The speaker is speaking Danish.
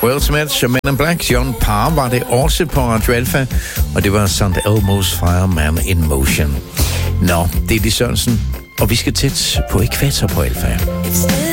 Will Smith, Men in Black, John Parr var det også på Radio Alpha, og det var St. Elmo's Fireman in Motion. Nå, det er Sørensen, og vi skal tæt på Ækvator på Alpha.